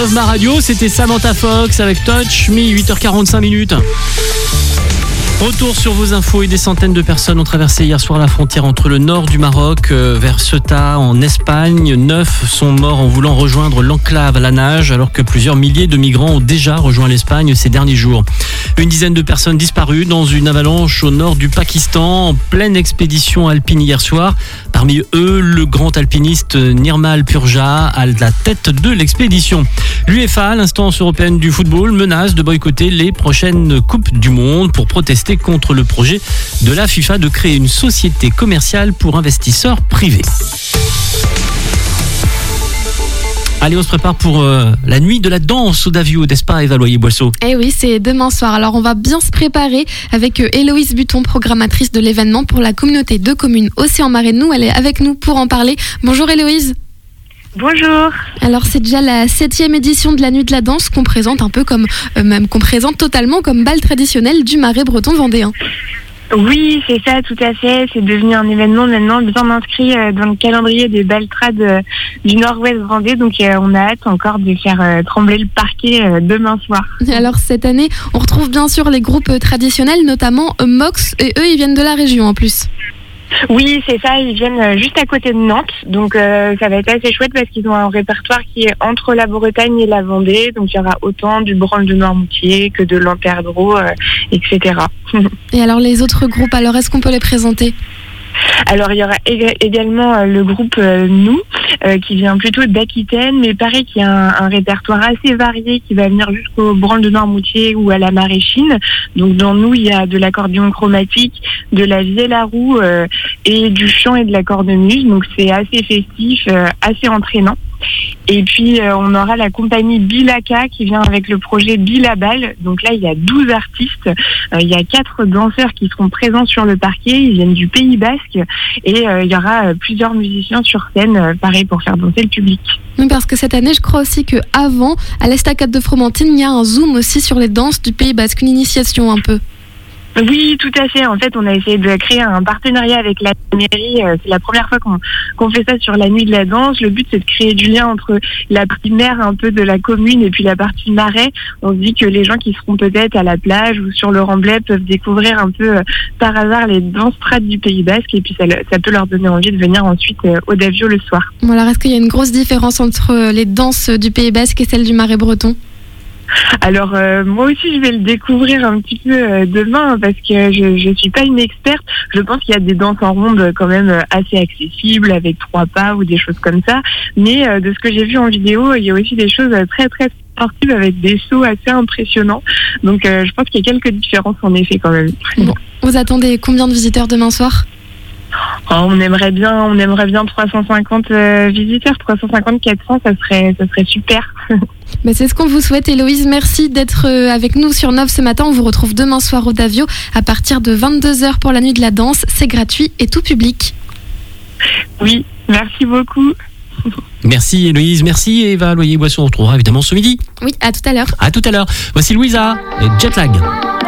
Love Ma Radio, c'était Samantha Fox avec Touch Me, 8h45. Retour sur vos infos et des centaines de personnes ont traversé hier soir la frontière entre le nord du Maroc vers Ceuta en Espagne. 9 sont morts en voulant rejoindre l'enclave à la nage alors que plusieurs milliers de migrants ont déjà rejoint l'Espagne ces derniers jours. Une dizaine de personnes disparues dans une avalanche au nord du Pakistan en pleine expédition alpine hier soir. Parmi eux, le grand alpiniste Nirmal Purja à la tête de l'expédition. L'UEFA, l'instance européenne du football, menace de boycotter les prochaines Coupes du Monde pour protester contre le projet de la FIFA de créer une société commerciale pour investisseurs privés. Allez, on se prépare pour la nuit de la danse au Davio, n'est-ce pas, Eva Loyer-Boisseau ? Eh oui, c'est demain soir. Alors, on va bien se préparer avec Héloïse Buton, programmatrice de l'événement pour la communauté de communes Océan-Marais-de-Nous. Elle est avec nous pour en parler. Bonjour Héloïse. Bonjour. Alors, c'est déjà la 7e édition de la nuit de la danse qu'on présente un peu comme, même qu'on présente totalement comme bal traditionnel du Marais breton vendéen. Oui, c'est ça, tout à fait. C'est devenu un événement maintenant bien inscrit dans le calendrier des baltrades du Nord-Ouest Vendée. Donc, on a hâte encore de faire trembler le parquet demain soir. Alors, cette année, on retrouve bien sûr les groupes traditionnels, notamment Mox, et eux, ils viennent de la région en plus. Oui, c'est ça, ils viennent juste à côté de Nantes, donc ça va être assez chouette parce qu'ils ont un répertoire qui est entre la Bretagne et la Vendée, donc il y aura autant du branle de Noirmoutier que de l'Emperdreau, etc. Et alors les autres groupes, alors est-ce qu'on peut les présenter ? Alors il y aura également le groupe Nous, qui vient plutôt d'Aquitaine, mais pareil qui a un répertoire assez varié qui va venir jusqu'au branle de Noirmoutier ou à la Maréchine. Donc dans Nous, il y a de l'accordéon chromatique, de la vielle à roue et du chant et de la cornemuse. Donc c'est assez festif, assez entraînant. Et puis on aura la compagnie Bilaka qui vient avec le projet Bilabal. Donc là il y a 12 artistes, il y a 4 danseurs qui seront présents sur le parquet, ils viennent du Pays Basque et il y aura plusieurs musiciens sur scène, pareil pour faire danser le public. Oui, parce que cette année je crois aussi qu'avant, à l'Estacade de Fromentine, il y a un zoom aussi sur les danses du Pays Basque, une initiation un peu. Oui, tout à fait. En fait, on a essayé de créer un partenariat avec la mairie. C'est la première fois qu'on fait ça sur la nuit de la danse. Le but, c'est de créer du lien entre la partie mer un peu de la commune et puis la partie marais. On se dit que les gens qui seront peut-être à la plage ou sur le Remblai peuvent découvrir un peu par hasard les danses trad du Pays Basque et puis ça peut leur donner envie de venir ensuite au Davio le soir. Bon, alors, est-ce qu'il y a une grosse différence entre les danses du Pays Basque et celles du Marais breton ? Alors moi aussi je vais le découvrir un petit peu demain parce que je suis pas une experte. Je pense qu'il y a des danses en ronde quand même assez accessibles avec 3 pas ou des choses comme ça. Mais de ce que j'ai vu en vidéo, il y a aussi des choses très très sportives avec des sauts assez impressionnants. Donc je pense qu'il y a quelques différences en effet quand même. Bon. Vous attendez combien de visiteurs demain soir ? On aimerait bien 350 visiteurs, 350, 400, ça serait super. Mais c'est ce qu'on vous souhaite, Héloïse. Merci d'être avec nous sur Nov ce matin. On vous retrouve demain soir au Davio à partir de 22h pour la nuit de la danse. C'est gratuit et tout public. Oui, merci beaucoup. Merci Héloïse, merci Eva Loyer-Boisseau. On retrouvera évidemment ce midi. Oui, à tout à l'heure. À tout à l'heure. Voici Louisa et Jetlag.